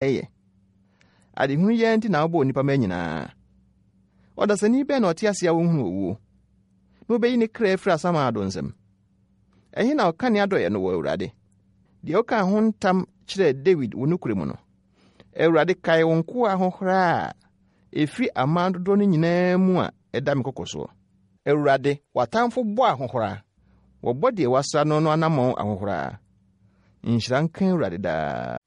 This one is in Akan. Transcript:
eye ade hunu ye nti na obo nipa ma nyina odasani be na otiasia wo hunu owu no be yini kra afra sama adonsem ehi na okane adoye no wo Awurade de oka ho ntam kire David wonukure mu no Awurade kai wonko ahohra efi amandodo no nyina mu a eda me kokoso Awurade watamfo bo ahohra wo bode wasra no no anamo ahohra nhyira nkan Awurade da